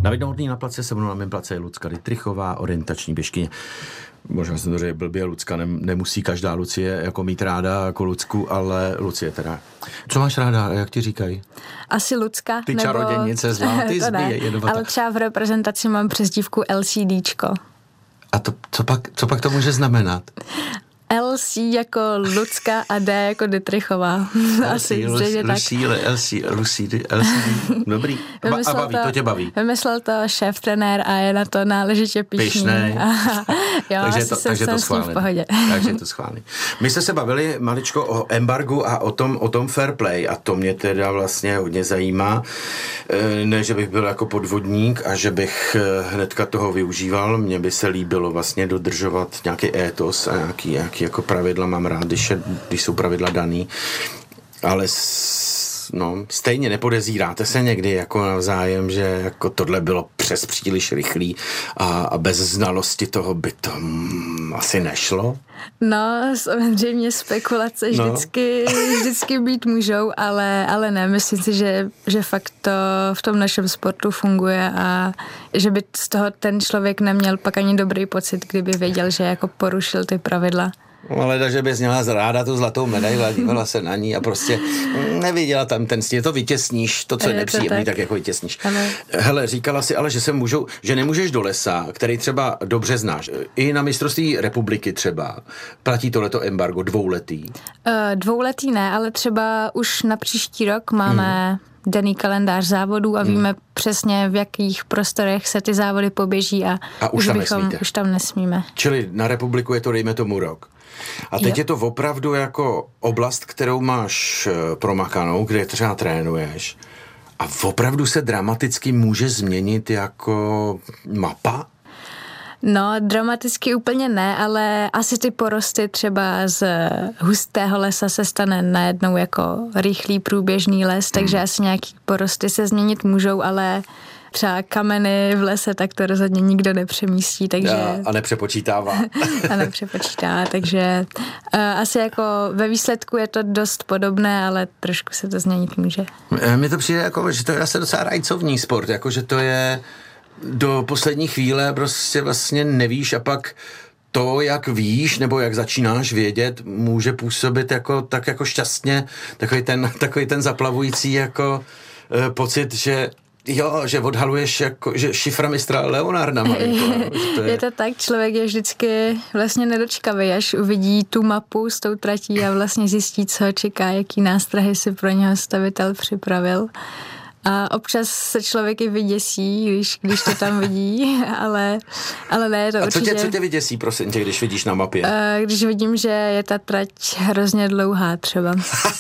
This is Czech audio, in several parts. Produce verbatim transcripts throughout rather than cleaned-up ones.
Na Vidnohodný na place se mnou na mém place je Lucka Dittrichová, orientační běžkyně. Možná jsem to řekl blbě, Lucka, ne, nemusí každá Lucie jako mít ráda jako Lucku, ale Lucie teda. Co máš ráda, jak ti říkají? Asi Lucka. Ty nebo... čarodějnice zlá, ty zbíje, ale třeba v reprezentaci mám přezdívku LCDčko. A to, co, pak, co pak to může znamenat? L C jako Lucka a D jako Dittrichová. Asi zřejmě tak. Lucy, L C, Lucy, L C, dobrý. A baví, to, to tě baví. Vymyslel to šéf trenér a je na to náležitě pyšný. Pyšnej. Jo, takže to, takže to schválně. Takže to schválně. My jsme se bavili maličko o embargu a o tom, o tom fair play a to mě teda vlastně hodně zajímá. Ne, že bych byl jako podvodník a že bych hnedka toho využíval. Mně by se líbilo vlastně dodržovat nějaký étos a nějaký, nějaký jako pravidla mám rád, když, je, když jsou pravidla daný, ale s, no, stejně nepodezíráte se někdy jako navzájem, že jako tohle bylo přes příliš rychlý a, a bez znalosti toho by to mm, asi nešlo? No, samozřejmě spekulace no. vždycky, vždycky být můžou, ale, ale ne, myslím si, že, že fakt to v tom našem sportu funguje a že by z toho ten člověk neměl pak ani dobrý pocit, kdyby věděl, že jako porušil ty pravidla. Ale že bys měla ráda tu zlatou medaili a dívala se na ní a prostě neviděla tam ten stín, to vytěsníš, to, co je, je nepříjemný, tak. tak jako vytěsníš. Ale... Hele, říkala si ale, že se můžou, že nemůžeš do lesa, který třeba dobře znáš. I na mistrovství republiky třeba platí tohleto embargo dvouletý. Uh, dvouletý ne, ale třeba už na příští rok máme... Hmm. daný kalendář závodů a víme hmm. přesně, v jakých prostorech se ty závody poběží a, a už, už, tam bychom, už tam nesmíme. Čili na republiku je to, dejme tomu, rok. A teď jo. je to opravdu jako oblast, kterou máš promakanou, kde třeba trénuješ a opravdu se dramaticky může změnit jako mapa? No, dramaticky úplně ne, ale asi ty porosty třeba z hustého lesa se stane najednou jako rychlý průběžný les, takže hmm. asi nějaký porosty se změnit můžou, ale třeba kameny v lese, tak to rozhodně nikdo nepřemístí, takže... Ja, a nepřepočítává. a nepřepočítává, takže uh, asi jako ve výsledku je to dost podobné, ale trošku se to změnit může. Mně to přijde jako, že to je asi docela rajcovní sport, jako že to je do poslední chvíle prostě vlastně nevíš a pak to, jak víš, nebo jak začínáš vědět, může působit jako, tak jako šťastně, takový ten, takový ten zaplavující jako e, pocit, že jo, že odhaluješ jako, že šifra mistra Leonarda. Malinko, to je... je to tak, člověk je vždycky vlastně nedočkavý, až uvidí tu mapu s tou tratí a vlastně zjistí, co ho čeká, jaký nástrahy si pro něho stavitel připravil. A občas se člověk i vyděsí, když, když to tam vidí, ale, ale ne, to a určitě... A co tě, co tě vyděsí, prosím tě, když vidíš na mapě? Uh, když vidím, že je ta trať hrozně dlouhá třeba.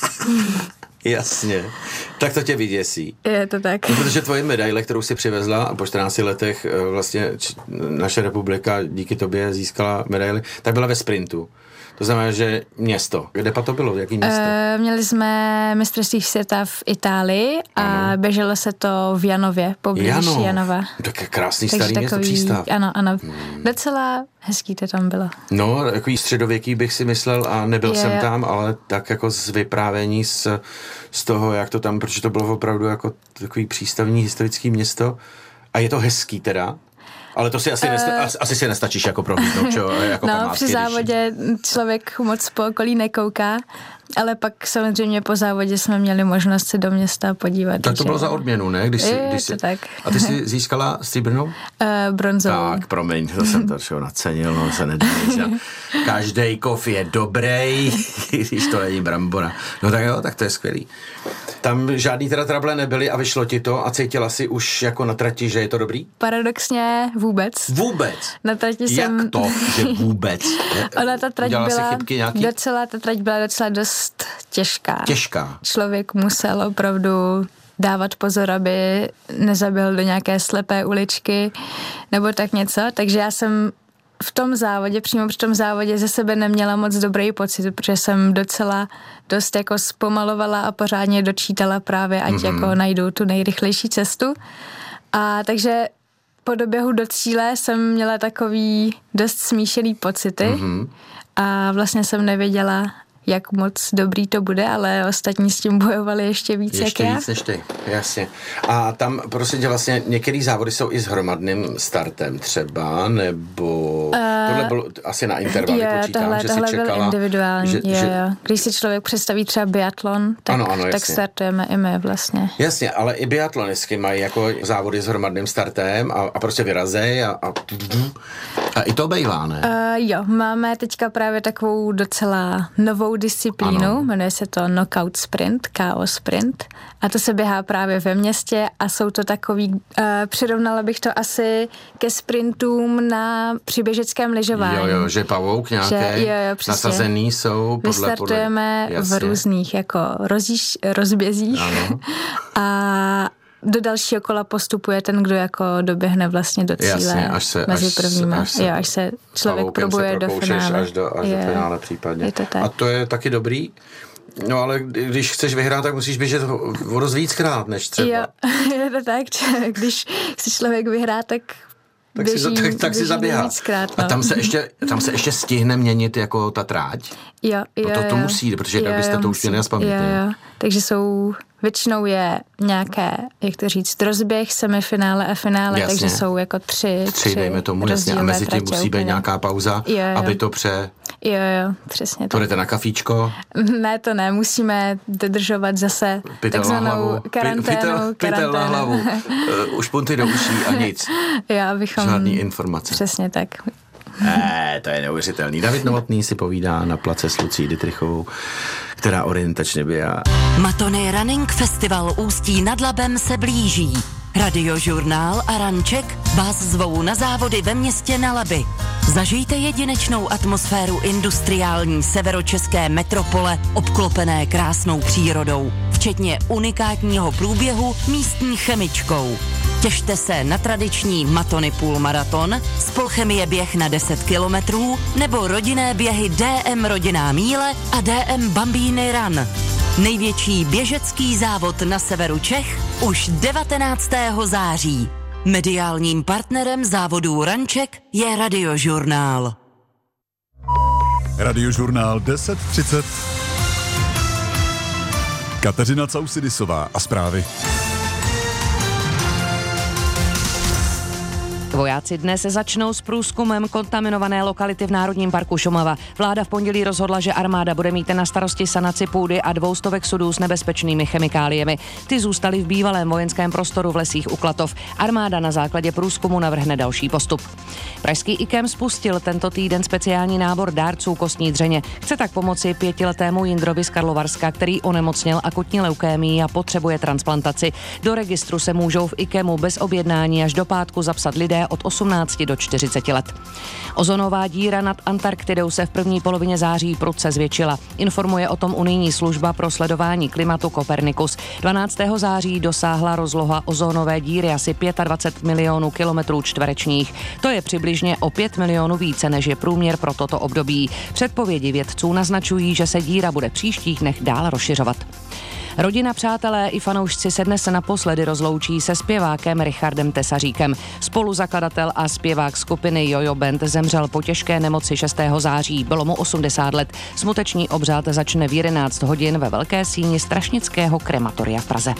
Jasně. Tak to tě vyděsí. Je to tak. No, protože tvoje medaile, kterou jsi přivezla a po čtrnácti letech vlastně naše republika díky tobě získala medaily, tak byla ve sprintu. To znamená, že město. Kde pa to bylo? Jaký město? Uh, měli jsme mistrovství světa v Itálii a ano. běželo se to v Janově, poblíž Jano. Janova. Tak je krásný Takže starý takový, město, přístav. Ano, ano. Hmm. Docela hezký to tam bylo. No, takový středověký bych si myslel a nebyl je, jsem tam, ale tak jako z vyprávění z, z toho, jak to tam, protože to bylo opravdu jako takový přístavní historický město a je to hezký teda. Ale to si asi, nesta, uh, asi si nestačíš jako prohlídnout, čo? Jako no, památky, při závodě když... člověk moc po okolí nekouká, ale pak samozřejmě po závodě jsme měli možnost se do města podívat. Tak to že... bylo za odměnu, ne? Když jsi, je, když jsi... to tak. A ty jsi získala stříbrnou? Uh, bronzovou. Tak, promiň, to jsem to všeho nacenil, no se nedá. Každej kov je dobrý, když to není brambora. No tak jo, tak to je skvělý. Tam žádný teda trable nebyly a vyšlo ti to a cítila si už jako na trati, že je to dobrý? Paradoxně vůbec. Vůbec? Na trati jsem... Jak to, že vůbec? Ona ta trať Dělala byla si chybky nějaký? docela, ta trať byla docela dost těžká. Těžká. Člověk musel opravdu dávat pozor, aby nezaběhl do nějaké slepé uličky nebo tak něco, takže já jsem v tom závodě, přímo při tom závodě ze sebe neměla moc dobrý pocit, protože jsem docela dost jako zpomalovala a pořádně dočítala právě, ať mm-hmm. jako najdu tu nejrychlejší cestu. A takže po doběhu do cíle jsem měla takový dost smíšený pocity mm-hmm. a vlastně jsem nevěděla, jak moc dobrý to bude, ale ostatní s tím bojovali ještě víc ještě jak já. víc než ty, jasně. A tam prostě tě vlastně některé závody jsou i s hromadným startem třeba, nebo uh, tohle bylo asi na intervaly, jo, počítám, tohle, že tohle si čekala. byl individuální, že, jo, že... jo. Když si člověk představí třeba biatlon, tak, ano, ano, tak startujeme i my vlastně. Jasně, ale i biatlonistky mají jako závody s hromadným startem a, a prostě vyrazej a, a, a i to bejvá, ne? Uh, jo, máme teďka právě takovou docela novou disciplínu, ano. Jmenuje se to Knockout Sprint, K O Sprint a to se běhá právě ve městě a jsou to takový, uh, přirovnala bych to asi ke sprintům na přiběžeckém lyžování. Jo, jo, že pavouk nějaký, že, jo, jo, nasazený jsou podle... Vystartujeme podle, v různých jako rozjíž, rozbězích ano. a do dalšího kola postupuje ten, kdo jako doběhne vlastně do cíle. Jasně, až se, mezi až, prvníma. Až se, jo, až se člověk probuje do finále. Až do, až do finále případně. To tak. A to je taky dobrý? No ale když chceš vyhrát, tak musíš běžet o dost víckrát než třeba. Jo, je to tak, když chce člověk vyhrát, tak tak běží, si, tak, tak si zaběhá. Víckrát, no. A tam se, ještě, tam se ještě stihne měnit jako ta tráť? Jo, jo, no to, to musí, protože jo, tak byste jo, to už měli naspamět. Jo, jo. Takže jsou, většinou je nějaké, jak to říct, rozběh, semifinále a finále, jasně. Takže jsou jako tři Tři, dejme tomu, jasně, a mezi tím musí být nějaká pauza, jo, jo. Aby to pře... Jo, jo, přesně to. To jdete na kafíčko? Ne, to ne, musíme dodržovat zase pytel takzvanou karanténu. Pytel, pytel na hlavu, uh, už punty do uší a nic. Jo, abychom... Žádný informace. Přesně tak. Ne, to je neuvěřitelný. David Novotný si povídá na place s Lucí Dittrichovou, která orientačně běhá. Matony Running Festival Ústí nad Labem se blíží. Radiožurnál a Ranček vás zvou na závody ve městě na Labi. Zažijte jedinečnou atmosféru industriální severočeské metropole obklopené krásnou přírodou, včetně unikátního průběhu místní chemičkou. Těšte se na tradiční Matony půlmaraton, Spolchemie běh na deset kilometrů nebo rodinné běhy D M Rodinná míle a D M Bambíny Run. Největší běžecký závod na severu Čech už devatenáctého září. Mediálním partnerem závodů Ranček je Radiožurnál. Radiožurnál deset třicet. Kateřina Causidisová a zprávy. Vojáci dnes začnou s průzkumem kontaminované lokality v Národním parku Šumava. Vláda v pondělí rozhodla, že armáda bude mít na starosti sanaci půdy a dvoustovek sudů s nebezpečnými chemikáliemi. Ty zůstaly v bývalém vojenském prostoru v lesích u Klatov. Armáda na základě průzkumu navrhne další postup. Pražský I K E M spustil tento týden speciální nábor dárců kostní dřeně. Chce tak pomoci pětiletému Jindrovi z Karlovarska, který onemocněl akutní leukémií a potřebuje transplantaci. Do registru se můžou v I K E M u bez objednání až do pátku zapsat lidé od osmnácti do čtyřiceti let. Ozonová díra nad Antarktidou se v první polovině září prudce zvětšila. Informuje o tom unijní služba pro sledování klimatu Copernicus. dvanáctého září dosáhla rozloha ozonové díry asi dvacet pět milionů kilometrů čtverečních. To je přibližně o pět milionů více, než je průměr pro toto období. Předpovědi vědců naznačují, že se díra bude v příštích dnech dál rozšiřovat. Rodina, přátelé i fanoušci se dnes naposledy rozloučí se zpěvákem Richardem Tesaříkem. Spoluzakladatel a zpěvák skupiny Jojo Band zemřel po těžké nemoci šestého září. Bylo mu osmdesát let. Smuteční obřad začne v jedenáct hodin ve velké síni Strašnického krematoria v Praze.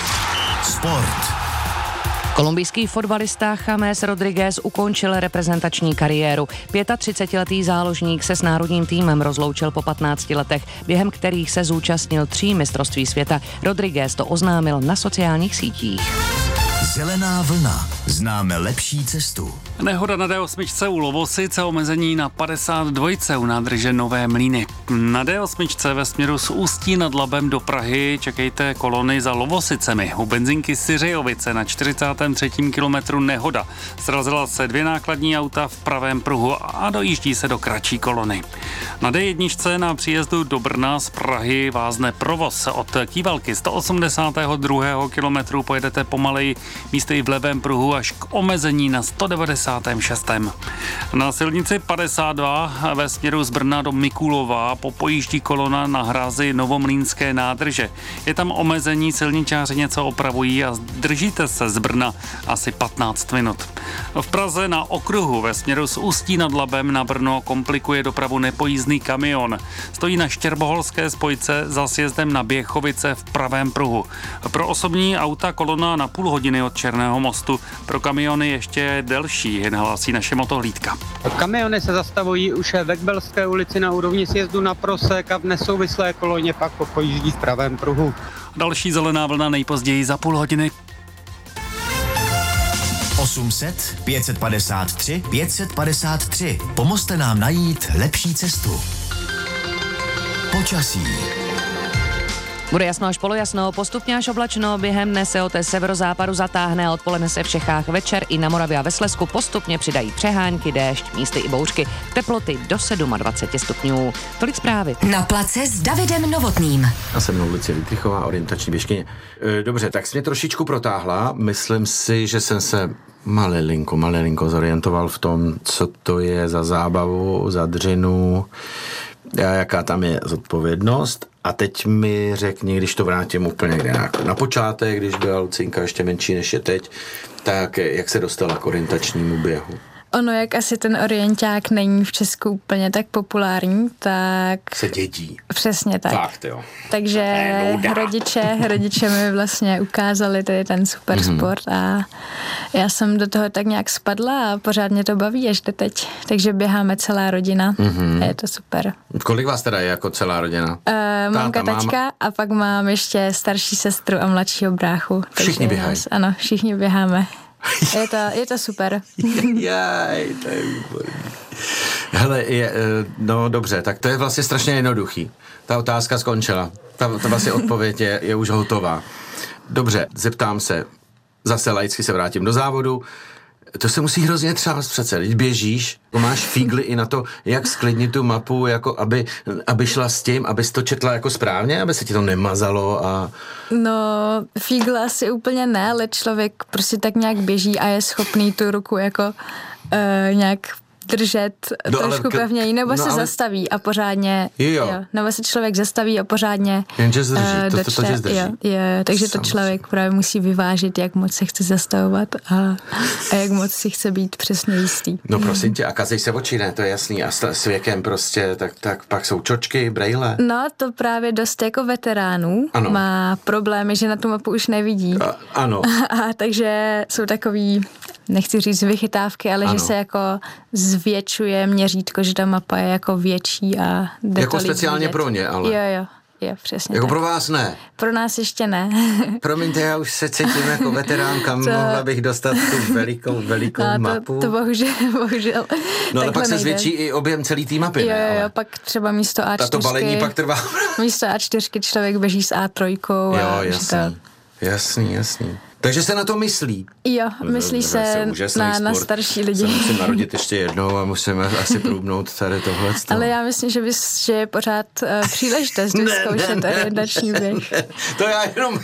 Sport. Kolumbijský fotbalista James Rodriguez ukončil reprezentační kariéru. třicetiletý záložník se s národním týmem rozloučil po patnácti letech, během kterých se zúčastnil tří mistrovství světa. Rodriguez to oznámil na sociálních sítích. Zelená vlna. Známe lepší cestu. Nehoda na D osm u Lovosic a omezení na padesát dva u nádrže Nové Mlýny. Na D osm ve směru z Ústí nad Labem do Prahy čekejte kolony za Lovosicemi. U benzinky Syřejovice na čtyřicátém třetím kilometru nehoda. Srazila se dvě nákladní auta v pravém pruhu a dojíždí se do kratší kolony. Na D jedna na příjezdu do Brna z Prahy vázne provoz. Od Kývalky sto osmdesátého druhého kilometru pojedete pomaleji, místy v levém pruhu až k omezení na sto devadesátém šestém Na silnici padesát dva ve směru z Brna do Mikulova popojíždí kolona na hrázi Novomlýnské nádrže. Je tam omezení, silničáři něco opravují a držíte se z Brna asi patnáct minut. V Praze na okruhu ve směru z Ústí nad Labem na Brno komplikuje dopravu nepojízdný kamion. Stojí na Štěrboholské spojce za sjezdem na Běchovice v pravém pruhu. Pro osobní auta kolona na půl hodiny od Černého mostu, pro kamiony ještě delší, jen hlásí naše motohlídka. Kamiony se zastavují už ve Kbelské ulici na úrovni sjezdu na Prosek a v nesouvislé koloně pak pojíždí v pravém pruhu. Další zelená vlna nejpozději za půl hodiny. osm set, pět set padesát tři, pět set padesát tři. Pomozte nám najít lepší cestu. Počasí. Bude jasno až polojasno, postupně až oblačno, během dne se od severozápadu zatáhne a odpoledne se v Čechách večer i na Moravě a ve Slezsku postupně přidají přehánky, déšť, místy i bouřky, teploty do dvacet sedm stupňů. Tolik zprávy. Na place s Davidem Novotným. A se mnou Lucie Litrichová, orientační běžkyně. Dobře, tak jsi mě trošičku protáhla. Myslím si, že jsem se malilinko, malilinko zorientoval v tom, co to je za zábavu, za dřinu, jaká tam je zodpovědnost. A teď mi řekni, když to vrátím úplně nějak na počátek, když byla Lucinka ještě menší než je teď, tak jak se dostala k orientačnímu běhu? Ono, jak asi ten orienták není v Česku úplně tak populární, tak... Se dědí. Přesně tak. Fakt, jo. Takže rodiče, rodiče mi vlastně ukázali tady ten super mm-hmm. sport a já jsem do toho tak nějak spadla a pořád mě to baví ještě teď. Takže běháme celá rodina mm-hmm. a je to super. Kolik vás teda je jako celá rodina? Uh, mamka, Táta, tačka máma. A pak mám ještě starší sestru a mladšího bráchu. Všichni běhají? Ano, všichni běháme. Je to, je to super. Jaj, to je výborný. Hele, je, no dobře, tak to je vlastně strašně jednoduchý. Ta otázka skončila. Ta, ta vlastně odpověď je, je už hotová. Dobře, zeptám se, zase laicky se vrátím do závodu. To se musí hrozně třást přece, když běžíš, máš fígly i na to, jak sklidnit tu mapu, jako aby, aby šla s tím, abys to četla jako správně, aby se ti to nemazalo a... No, fígly asi úplně ne, ale člověk prostě tak nějak běží a je schopný tu ruku jako uh, nějak držet no, trošku k... pevněji, nebo no, se ale... zastaví a pořádně, jo. Jo, nebo se člověk zastaví a pořádně jenže zdrží, uh, to, to, to, to zdrží. Jo, jo, takže to člověk právě musí vyvážit, jak moc se chce zastavovat a, a jak moc si chce být přesně jistý. No prosím tě, a kazej se oči, ne, to je jasný, a s věkem prostě, tak, tak pak jsou čočky, brejle. No, to právě dost jako veteránů ano. má problémy, že na tu mapu už nevidí. A, ano. A, takže jsou takový, nechci říct vychytávky, ale ano. že se jako zvětšuje měřítko, že ta mapa je jako větší a jde jako to líp speciálně vidět. Pro ně, ale... Jo, jo, jo, přesně jako tak. pro vás ne? Pro nás ještě ne. Promiňte, já už se cítím jako veteránka, to... mohla bych dostat tu velikou, velikou no, mapu. To, to bohužel, bohužel. No ale pak se nejde. zvětší i objem celý té mapy, jo, ne? Jo, ale... jo, pak třeba místo á čtyři. A to balení pak trvá. Místo á čtyři člověk běží s á tři. Jo, a jasný, to... jasný, jasný. Takže se na to myslí. Jo, myslí to, se na, na starší lidi. Se musím narodit ještě jednou a musíme asi průbnout tady tohle. Ale já myslím, že, bys, že je pořád uh, příležitost vyzkoušet orientační běh. To já jenom